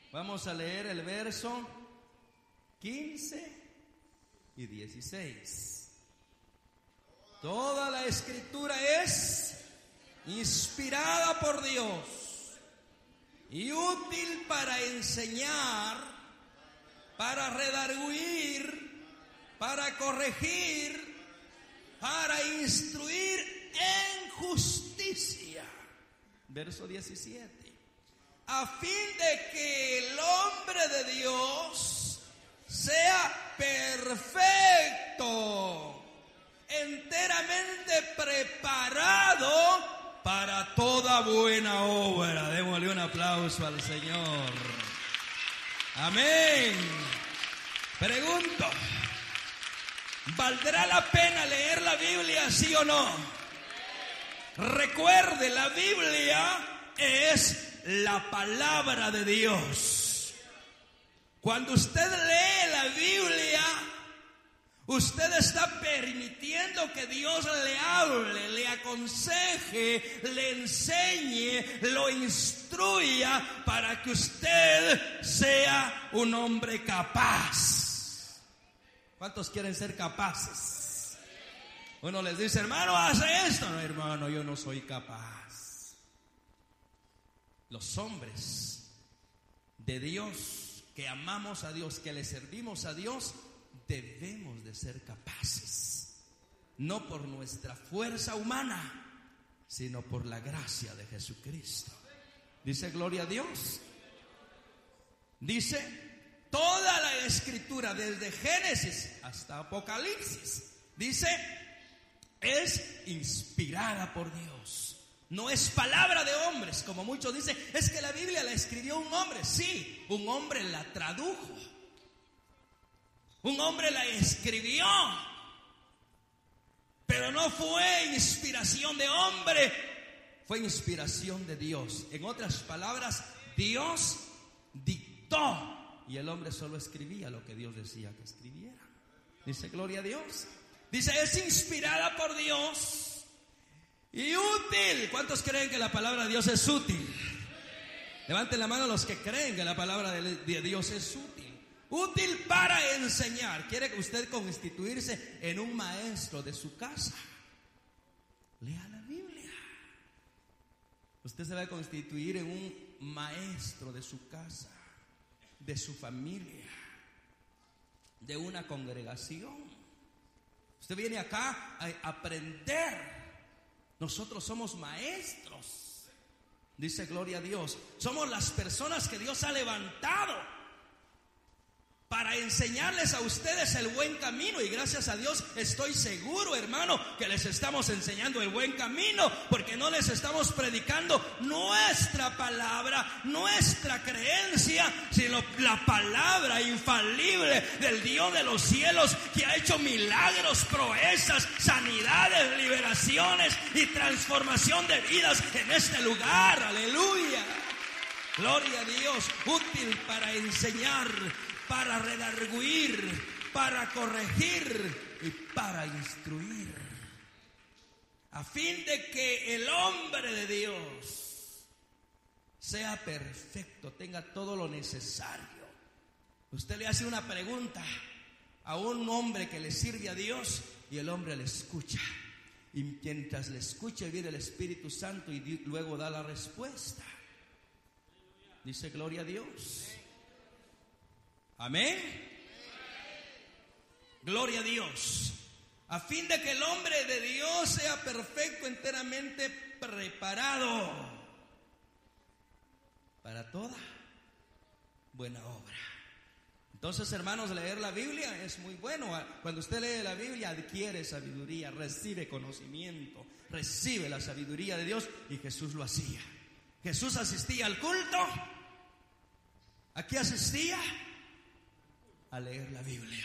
Vamos a leer el verso 15 y 16. Toda la escritura es inspirada por Dios y útil para enseñar, para redarguir, para corregir, para instruir en justicia. Verso 17. A fin de que el hombre de Dios sea perfecto, enteramente preparado para toda buena obra. Démosle un aplauso al Señor. Amén. Pregunto, ¿valdrá la pena leer la Biblia, sí o no? Recuerde, la Biblia es la palabra de Dios. Cuando usted lee la Biblia, usted está permitiendo que Dios le hable, le aconseje, le enseñe, lo instruya para que usted sea un hombre capaz. ¿Cuántos quieren ser capaces? Uno les dice, hermano, hace esto. No, hermano, yo no soy capaz. Los hombres de Dios, que amamos a Dios, que le servimos a Dios, debemos de ser capaces, no por nuestra fuerza humana, sino por la gracia de Jesucristo. Dice, gloria a Dios. Dice, toda la escritura, desde Génesis hasta Apocalipsis, dice, es inspirada por Dios. No es palabra de hombres, como muchos dicen, es que la Biblia la escribió un hombre. Sí, un hombre la tradujo, un hombre la escribió, pero no fue inspiración de hombre, fue inspiración de Dios. En otras palabras, Dios dictó y el hombre solo escribía lo que Dios decía que escribiera. Dice, gloria a Dios. Dice, es inspirada por Dios y útil. ¿Cuántos creen que la palabra de Dios es útil? Levanten la mano los que creen que la palabra de Dios es útil. Útil para enseñar. ¿Quiere usted constituirse en un maestro de su casa? Lea la Biblia. Usted se va a constituir en un maestro de su casa, de su familia, de una congregación. Usted viene acá a aprender. Nosotros somos maestros. Dice, gloria a Dios. Somos las personas que Dios ha levantado para enseñarles a ustedes el buen camino. Y gracias a Dios estoy seguro, hermano, que les estamos enseñando el buen camino, porque no les estamos predicando nuestra palabra, nuestra creencia, sino la palabra infalible del Dios de los cielos, que ha hecho milagros, proezas, sanidades, liberaciones y transformación de vidas en este lugar. Aleluya. Gloria a Dios. Útil para enseñar, para redarguir, para corregir y para instruir, a fin de que el hombre de Dios sea perfecto, tenga todo lo necesario. Usted le hace una pregunta a un hombre que le sirve a Dios y el hombre le escucha, y mientras le escucha viene el Espíritu Santo y luego da la respuesta. Dice, gloria a Dios. Amén. Gloria a Dios. A fin de que el hombre de Dios sea perfecto, enteramente preparado para toda buena obra. Entonces, hermanos, leer la Biblia es muy bueno. Cuando usted lee la Biblia, adquiere sabiduría, recibe conocimiento, recibe la sabiduría de Dios. Y Jesús lo hacía. Jesús asistía al culto. ¿A qué asistía? A leer la Biblia.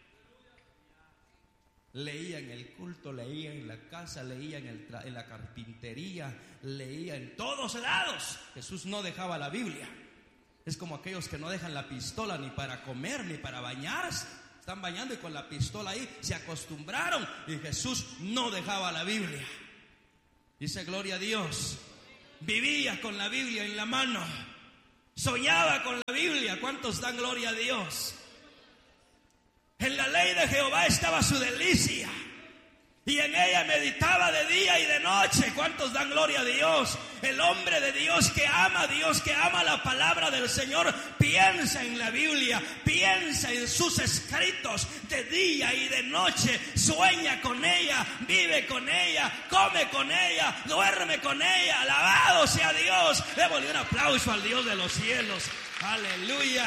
Leía en el culto, leía en la casa, leía en la carpintería, leía en todos lados. Jesús no dejaba la Biblia. Es como aquellos que no dejan la pistola ni para comer ni para bañarse. Están bañando y con la pistola ahí se acostumbraron. Y Jesús no dejaba la Biblia. Dice, gloria a Dios. Vivía con la Biblia en la mano. Soñaba con la Biblia. ¿Cuántos dan gloria a Dios? En la ley de Jehová estaba su delicia, y en ella meditaba de día y de noche. ¿Cuántos dan gloria a Dios? El hombre de Dios que ama a Dios, que ama la palabra del Señor, piensa en la Biblia, piensa en sus escritos de día y de noche, sueña con ella, vive con ella, come con ella, duerme con ella. Alabado sea Dios. Démosle un aplauso al Dios de los cielos. Aleluya.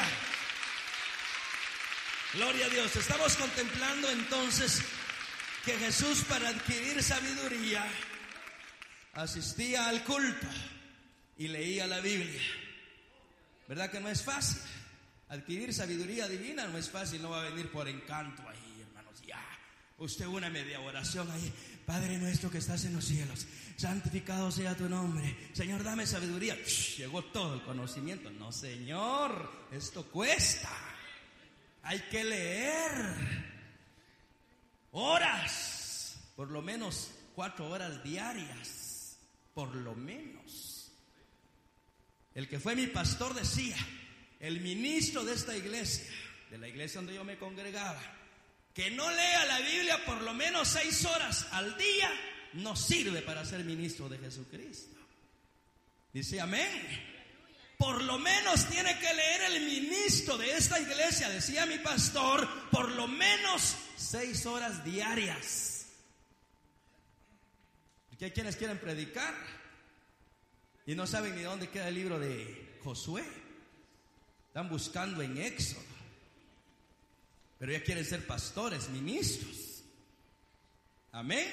Gloria a Dios. Estamos contemplando entonces que Jesús, para adquirir sabiduría, asistía al culto y leía la Biblia. ¿Verdad que no es fácil? Adquirir sabiduría divina no es fácil, no va a venir por encanto ahí, hermanos. Ya, usted una media oración ahí. Padre nuestro que estás en los cielos, santificado sea tu nombre. Señor, dame sabiduría. Llegó todo el conocimiento. No, Señor, esto cuesta. Hay que leer horas, por lo menos 4 horas diarias, por lo menos. El que fue mi pastor decía, el ministro de esta iglesia, de la iglesia donde yo me congregaba, que no lea la Biblia por lo menos 6 horas al día, no sirve para ser ministro de Jesucristo. Dice amén. Por lo menos tiene que leer el ministro de esta iglesia, decía mi pastor, por lo menos 6 horas diarias. Porque hay quienes quieren predicar y no saben ni dónde queda el libro de Josué. Están buscando en Éxodo, pero ya quieren ser pastores, ministros. Amén.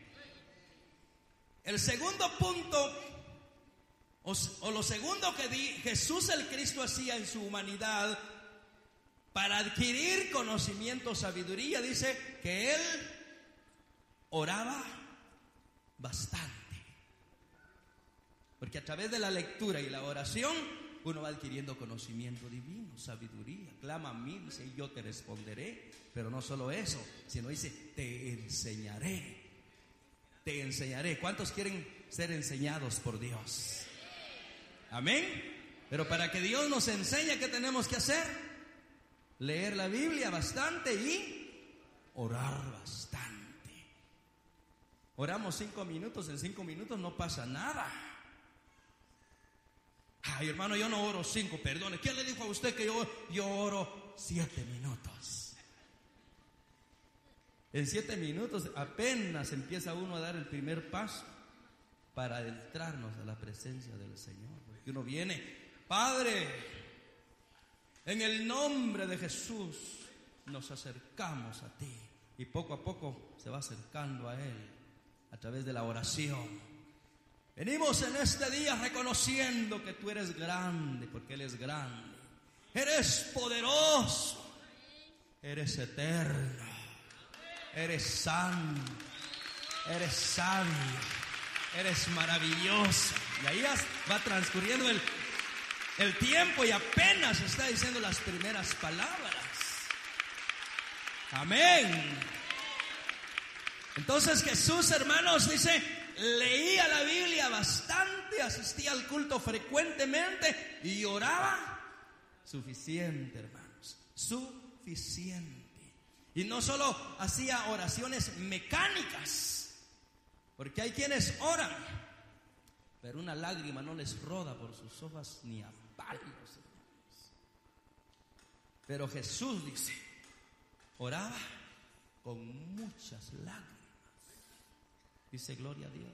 El segundo punto, o lo segundo que Jesús el Cristo hacía en su humanidad para adquirir conocimiento, sabiduría, dice que Él oraba bastante. Porque a través de la lectura y la oración uno va adquiriendo conocimiento divino, sabiduría. Clama a mí, dice, y yo te responderé. Pero no solo eso, sino dice, te enseñaré. Te enseñaré. ¿Cuántos quieren ser enseñados por Dios? Amén. Pero para que Dios nos enseñe, ¿qué tenemos que hacer? Leer la Biblia bastante y orar bastante. Oramos 5 minutos, en 5 minutos no pasa nada. Ay, hermano, yo no oro 5, perdone. ¿Quién le dijo a usted que yo oro 7 minutos? En 7 minutos apenas empieza uno a dar el primer paso para adentrarnos a la presencia del Señor. Porque uno viene, Padre, en el nombre de Jesús nos acercamos a ti. Y poco a poco se va acercando a Él a través de la oración. Venimos en este día reconociendo que tú eres grande, porque Él es grande. Eres poderoso, eres eterno, eres santo, eres sabio, eres maravilloso. Y ahí va transcurriendo el tiempo y apenas está diciendo las primeras palabras. Amén. Entonces Jesús, hermanos, dice, leía la Biblia bastante, asistía al culto frecuentemente y oraba suficiente, hermanos, suficiente. Y no solo hacía oraciones mecánicas, porque hay quienes oran, pero una lágrima no les roda por sus ojos ni a palos, hermanos. Pero Jesús dice, oraba con muchas lágrimas. Dice, gloria a Dios.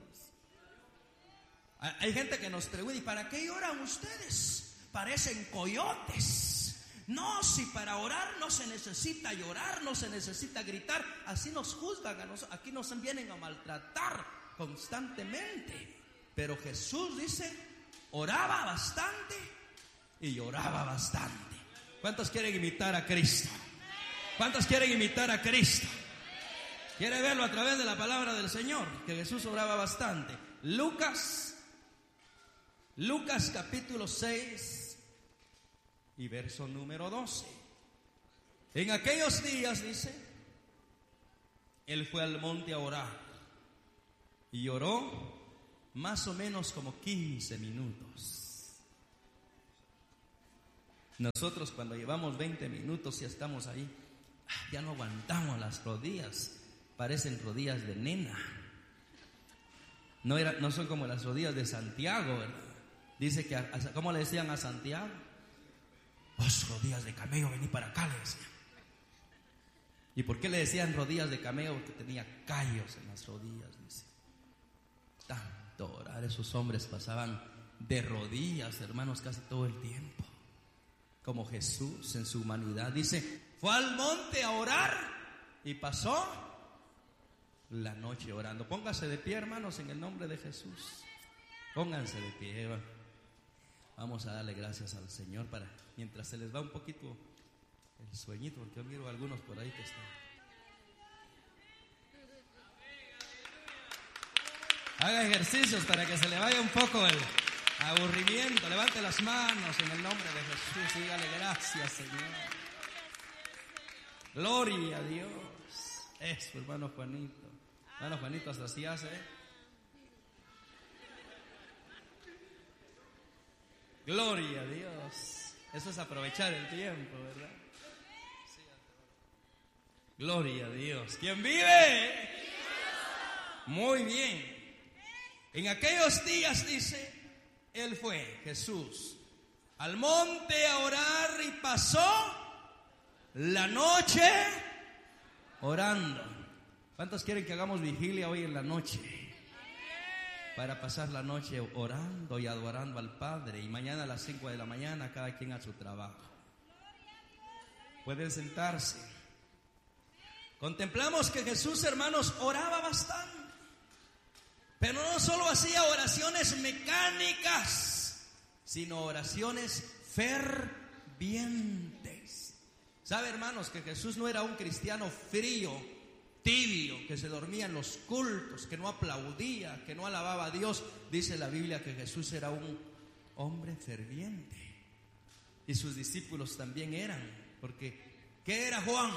Hay gente que nos pregunta, ¿y para qué oran ustedes? Parecen coyotes. No, si para orar no se necesita llorar, no se necesita gritar. Así nos juzgan a nosotros. Aquí nos vienen a maltratar constantemente. Pero Jesús dice, oraba bastante y lloraba bastante. ¿Cuántos quieren imitar a Cristo? ¿Cuántos quieren imitar a Cristo? ¿Quiere verlo a través de la palabra del Señor? Que Jesús oraba bastante. Lucas capítulo 6 y verso número 12. En aquellos días, dice, Él fue al monte a orar y oró más o menos como 15 minutos. Nosotros cuando llevamos 20 minutos ya estamos ahí, ya no aguantamos las rodillas, parecen rodillas de nena. No son como las rodillas de Santiago, ¿verdad? Dice que, ¿cómo le decían a Santiago? Vos rodillas de camello, vení para acá, le decían. ¿Y por qué le decían rodillas de camello? Porque tenía callos en las rodillas, dice. Tanto orar, esos hombres pasaban de rodillas, hermanos, casi todo el tiempo. Como Jesús en su humanidad, dice, fue al monte a orar y pasó la noche orando. Pónganse de pie, hermanos, en el nombre de Jesús. Pónganse de pie. Vamos a darle gracias al Señor para mientras se les va un poquito el sueñito, porque yo miro a algunos por ahí que están. Haga ejercicios para que se le vaya un poco el aburrimiento. Levante las manos en el nombre de Jesús y dígale gracias, Señor. Gloria a Dios. Eso, hermano Juanito. Hermano Juanito, hasta así hace, Gloria a Dios. Eso es aprovechar el tiempo, ¿verdad? Gloria a Dios. ¿Quién vive? Muy bien. En aquellos días, dice, Él fue, Jesús, al monte a orar y pasó la noche orando. ¿Cuántos quieren que hagamos vigilia hoy en la noche? Para pasar la noche orando y adorando al Padre. Y mañana a las 5 de la mañana cada quien a su trabajo. Pueden sentarse. Contemplamos que Jesús, hermanos, oraba bastante. Pero no solo hacía oraciones mecánicas, sino oraciones fervientes. ¿Sabe, hermanos, que Jesús no era un cristiano frío, tibio, que se dormía en los cultos, que no aplaudía, que no alababa a Dios? Dice la Biblia que Jesús era un hombre ferviente. Y sus discípulos también eran. Porque, ¿qué era Juan?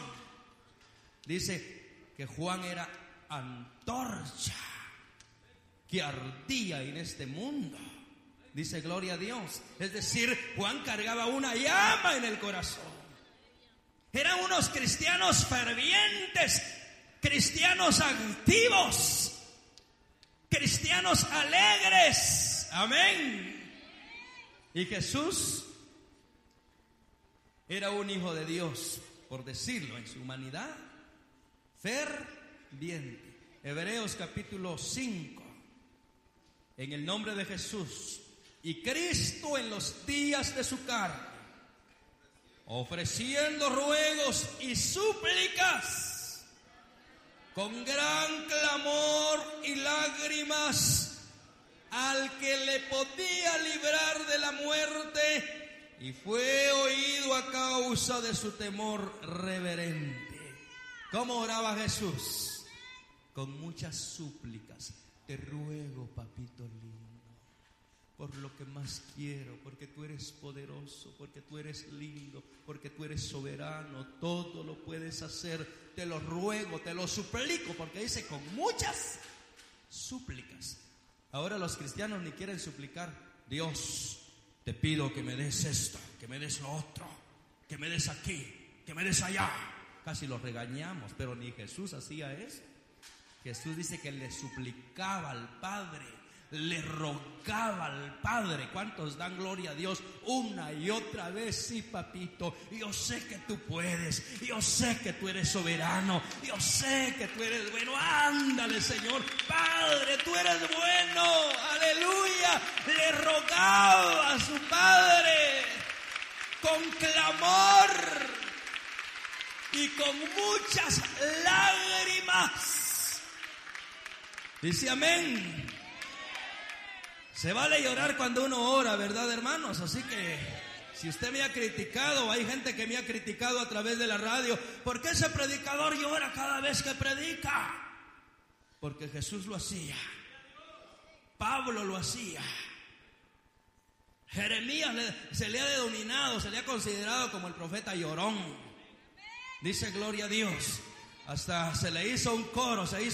Dice que Juan era antorcha que ardía en este mundo. Dice, gloria a Dios. Es decir, Juan cargaba una llama en el corazón. Eran unos cristianos fervientes, cristianos activos, cristianos alegres. Amén. Y Jesús era un hijo de Dios, por decirlo, en su humanidad, ferviente. Hebreos capítulo 5. En el nombre de Jesús. Y Cristo en los días de su carne, ofreciendo ruegos y súplicas con gran clamor y lágrimas al que le podía librar de la muerte, y fue oído a causa de su temor reverente. ¿Cómo oraba Jesús? Con muchas súplicas. Te ruego, papito lindo, por lo que más quiero, porque tú eres poderoso, porque tú eres lindo, porque tú eres soberano, todo lo puedes hacer. Te lo ruego, te lo suplico, porque dice con muchas súplicas. Ahora los cristianos ni quieren suplicar. Dios, te pido que me des esto, que me des lo otro, que me des aquí, que me des allá. Casi los regañamos, pero ni Jesús hacía eso. Jesús dice que le suplicaba al Padre, le rogaba al Padre. ¿Cuántos dan gloria a Dios una y otra vez? Sí, papito, yo sé que tú puedes, yo sé que tú eres soberano, yo sé que tú eres bueno. Ándale, Señor, Padre, tú eres bueno, aleluya. Le rogaba a su Padre con clamor y con muchas lágrimas. Dice amén. Se vale llorar cuando uno ora, ¿verdad, hermanos? Así que si usted me ha criticado, hay gente que me ha criticado a través de la radio, ¿por qué ese predicador llora cada vez que predica? Porque Jesús lo hacía, Pablo lo hacía, Jeremías se le ha denominado, se le ha considerado como el profeta llorón. Dice gloria a Dios. Hasta se le hizo un coro, se